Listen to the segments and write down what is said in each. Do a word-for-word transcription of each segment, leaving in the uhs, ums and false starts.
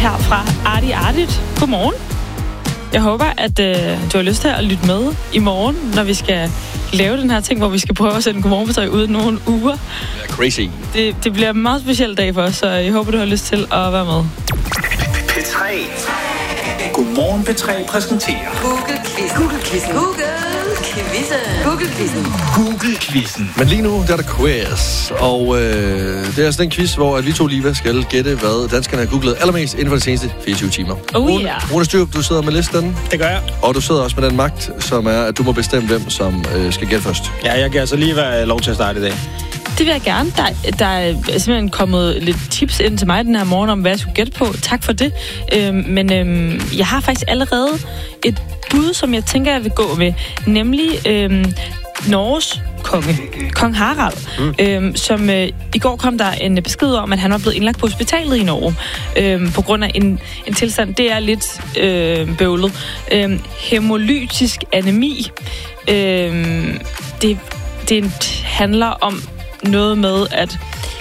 her fra Arti Artit. Godmorgen. Jeg håber, at øh, du har lyst til at lytte med i morgen, når vi skal lave den her ting, hvor vi skal prøve at sende Godmorgen P tre ud nogle uger. Det er crazy. Det, det bliver en meget speciel dag for os, så jeg håber, du har lyst til at være med. P tre. Godmorgen P tre præsenterer Google-quiz. Google-quiz. Google-quizzen. Google-quizzen. Google-quizzen. Men lige nu, der er der quiz, og øh, det er altså den quiz, hvor at vi to lige skal gætte, hvad danskerne har googlet allermest inden for de seneste fireogtyve timer. Oh Rune, yeah. Rune Styrup, du sidder med listen, Det gør jeg. og du sidder også med den magt, som er, at du må bestemme, hvem som øh, skal gætte først. Ja, jeg kan altså lige være lov til at starte i dag. Det vil jeg gerne. Der, der er simpelthen kommet lidt tips ind til mig den her morgen om, hvad jeg skulle gætte på. Tak for det. Øhm, men øhm, jeg har faktisk allerede et bud, som jeg tænker, jeg vil gå med. Nemlig øhm, Norges konge, kong Harald, mm. øhm, som øh, i går kom der en besked om, at han var blevet indlagt på hospitalet i Norge øhm, på grund af en, en tilstand, det er lidt øh, bøvlet. Øhm, hæmolytisk anemi. Øhm, det, det handler om noget med, at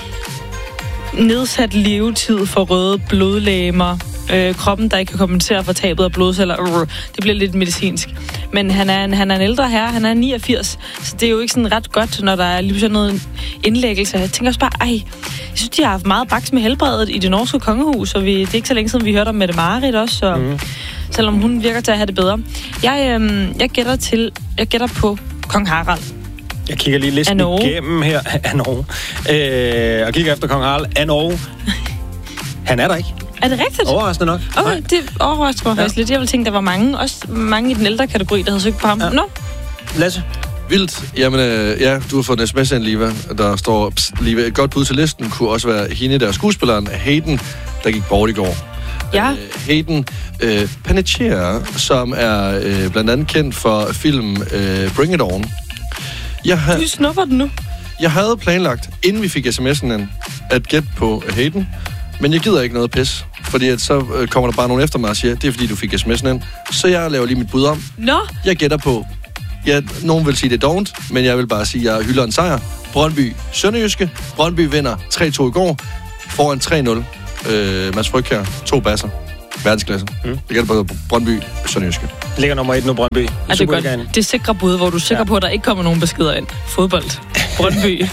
nedsat levetid for røde blodlegemer, øh, kroppen, der ikke kan kompensere for tabet af blodceller, øh, det bliver lidt medicinsk. Men han er en, han er en ældre herre, han er niogfirs, så det er jo ikke sådan ret godt, når der er lige sådan noget indlæggelse. Jeg tænker også bare, ej, jeg synes, de har haft meget baks med helbredet i det norske kongehus, og vi, det er ikke så længe siden, vi hørte om Mette Marit også, så, mm. selvom hun virker til at have det bedre. Jeg, øh, jeg gætter til, jeg gætter på kong Harald. Jeg kigger lige listen igennem her af Norge. Øh, og kigger efter kong Harald af Norge. Han er der ikke. Er det rigtigt? Overraskende nok. Okay, Nej. Det overrasker mig ja. faktisk lidt. Jeg ville tænke, der var mange, også mange i den ældre kategori, der havde søgt på ham. Ja. Nå? Lasse? Vildt. Jamen, øh, ja, du har fået en sms ind, Liva. Der står, pst, Liva, et godt bud til listen kunne også være hende, der skuespilleren Hayden, der gik bort i går. Ja. Øh, Hayden øh, Panettiere, som er øh, blandt andet kendt for filmen øh, Bring It On. Jeg ha- du snupper den nu. Jeg havde planlagt, inden vi fik sms'en ind, at gætte på Hayden, men jeg gider ikke noget pis, fordi at så øh, kommer der bare nogen efter mig og siger, det er fordi, du fik sms'en ind. Så jeg laver lige mit bud om. Nå? Jeg gætter på, ja, nogen vil sige, det er dovent, men jeg vil bare sige, at jeg hylder en sejr. Brøndby Sønderjyske. Brøndby vinder tre to i går, foran tre nul. Øh, Mads Frygkjær, to basser. Verdensklasse. Mm. Jeg gætter på Brøndby Sønderjyske. Ligger nummer et nu, Brøndby. Ja, det er godt. Det er sikre bud, hvor du er sikker ja. på, at der ikke kommer nogen beskeder ind. Fodbold. Brøndby.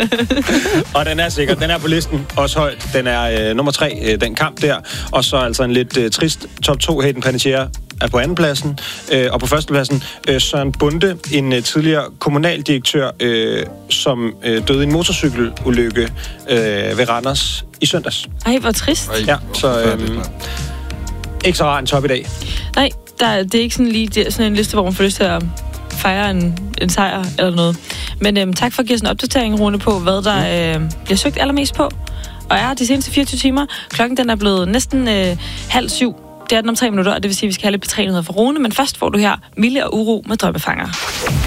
Og den er sikker. Den er på listen. Også højt. Den er øh, nummer tre, øh, den kamp der. Og så altså en lidt øh, trist top to. Hayden Panettiere er på andenpladsen. Øh, og på førstepladsen øh, Søren Bunde, en øh, tidligere kommunaldirektør, øh, som øh, døde i en motorcykelulykke øh, ved Randers i søndags. Ej, hvor trist. Ej, ja, så øh, ikke så rar en top i dag. Nej, der, det er ikke sådan lige det er sådan en liste, hvor man får lyst til at fejre en, en sejr eller noget. Men øhm, tak for at give os en opdatering, Rune, på, hvad der øh, bliver søgt allermest på. Og er de seneste fireogtyve timer. Klokken den er blevet næsten øh, halv syv. Det er den om tre minutter, og det vil sige, at vi skal have lidt P tre-nyheder for Rune. Men først får du her Mille og Uro med Drømmefanger.